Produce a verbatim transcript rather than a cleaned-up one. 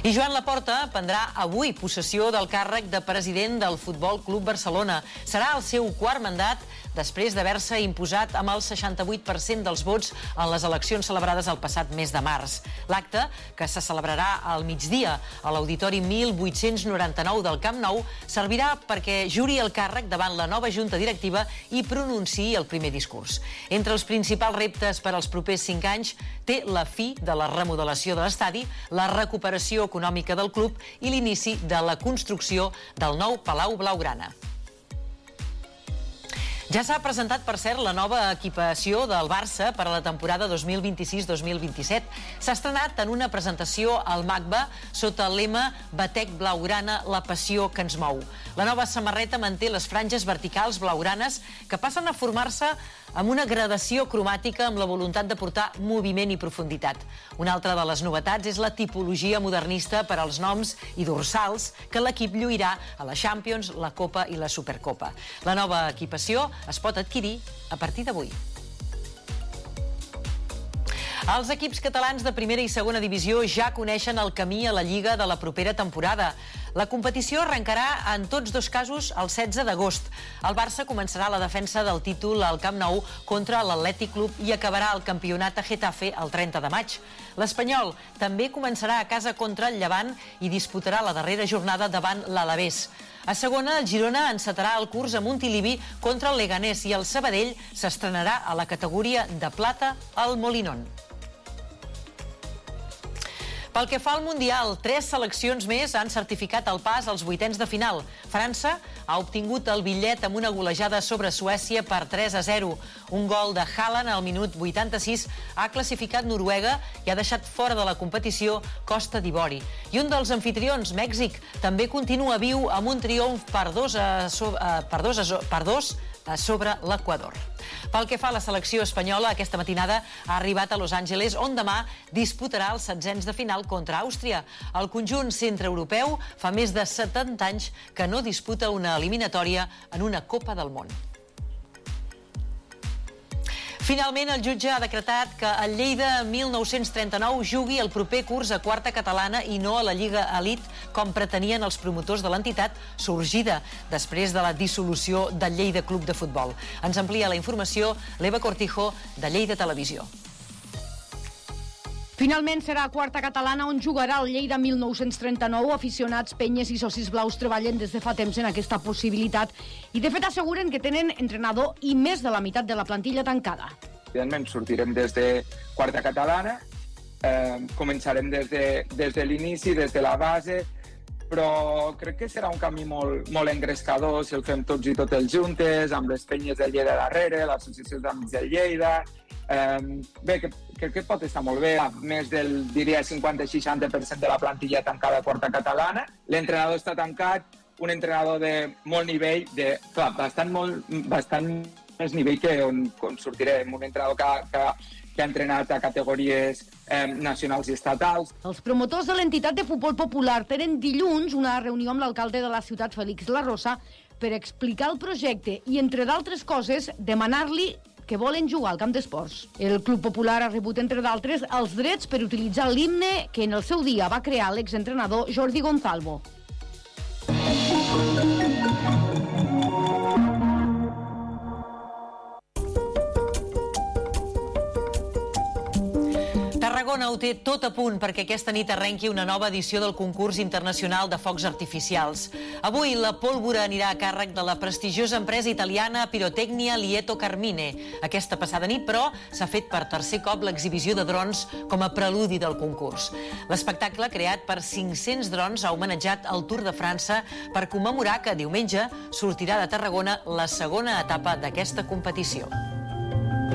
I Joan Laporta prendrà avui possessió del càrrec de president del Futbol Club Barcelona. Serà el seu quart mandat després d'haver-se imposat amb el seixanta-vuit per cent dels vots en les eleccions celebrades el passat mes de març. L'acte, que se celebrarà al migdia a l'Auditori mil vuit-cents noranta-nou del Camp Nou, servirà perquè juri el càrrec davant la nova junta directiva i pronunciï el primer discurs. Entre els principals reptes per als propers cinc anys té la fi de la remodelació de l'estadi, la recuperació econòmica del club i l'inici de la construcció del nou Palau Blaugrana. Ja s'ha presentat, per cert, la nova equipació del Barça per a la temporada dos mil vint-i-sis dos mil vint-i-set. S'ha estrenat en una presentació al MACBA sota el lema Batec Blaugrana, la passió que ens mou. La nova samarreta manté les franges verticals blaugranes que passen a formar-se amb una gradació cromàtica amb la voluntat de portar moviment i profunditat. Una altra de les novetats és la tipologia modernista per als noms i dorsals que l'equip lluirà a la Champions, la Copa i la Supercopa. La nova equipació es pot adquirir a partir d'avui. Els equips catalans de primera i segona divisió ja coneixen el camí a la Lliga de la propera temporada. La competició arrencarà en tots dos casos el setze d'agost. El Barça començarà la defensa del títol al Camp Nou contra l'Atlètic Club i acabarà el campionat a Getafe el trenta de maig. L'Espanyol també començarà a casa contra el Llevant i disputarà la darrera jornada davant l'Alavés. A segona, el Girona encetarà el curs a Montilivi contra el Leganés i el Sabadell s'estrenarà a la categoria de plata al Molinón. Pel que fa al Mundial, tres seleccions més han certificat el pas als vuitens de final. França ha obtingut el bitllet amb una golejada sobre Suècia per tres a zero. Un gol de Haaland al minut vuitanta-sis ha classificat Noruega i ha deixat fora de la competició Costa d'Ivori. I un dels anfitrions, Mèxic, també continua viu amb un triomf per dos a, so, a, per dos a, per dos a sobre l'Equador. Pel que fa a la selecció espanyola, aquesta matinada ha arribat a Los Angeles, on demà disputarà els setzents de final contra Àustria. El conjunt centreeuropeu fa més de setanta anys que no disputa una eliminatòria en una Copa del Món. Finalment, el jutge ha decretat que el Lleida mil nou-cents trenta-nou jugui el proper curs a quarta catalana i no a la Lliga Elit, com pretenien els promotors de l'entitat sorgida després de la dissolució del Lleida Club de Futbol. Ens amplia la informació l'Eva Cortijo, de Lleida Televisió. Finalment serà a quarta catalana on jugarà el Lleida mil nou-cents trenta-nou. Aficionats, penyes i socis blaus treballen des de fa temps en aquesta possibilitat i de fet asseguren que tenen entrenador i més de la meitat de la plantilla tancada. Evidentment sortirem des de quarta catalana, eh, començarem des de, des de l'inici, des de la base, però crec que serà un camí molt, molt engrescador si el fem tots i totes juntes, amb les penyes del Lleida darrere, l'associació d'amics del Lleida. Eh, bé, que, crec que pot estar molt bé, més del, diria, cinquanta-seixanta per cent de la plantilla tancada a quarta catalana. L'entrenador està tancat, un entrenador de molt nivell, de, clar, bastant, molt, bastant més nivell que on, on sortirem, un entrenador que, que, que ha entrenat a categories eh, nacionals i estatals. Els promotors de l'entitat de futbol popular tenen dilluns una reunió amb l'alcalde de la ciutat, Félix La Rosa, per explicar el projecte i, entre d'altres coses, demanar-li que volen jugar al camp d'esports. El Club Popular ha rebut, entre d'altres, els drets per utilitzar l'himne que en el seu dia va crear l'exentrenador Jordi Gonzalvo. Tarragona ho té tot a punt perquè aquesta nit arrenqui una nova edició del concurs internacional de focs artificials. Avui la pólvora anirà a càrrec de la prestigiosa empresa italiana Pirotecnia Lieto Carmine. Aquesta passada nit, però, s'ha fet per tercer cop l'exhibició de drons com a preludi del concurs. L'espectacle, creat per cinc-cents drons, ha homenatjat el Tour de França per commemorar que diumenge sortirà de Tarragona la segona etapa d'aquesta competició.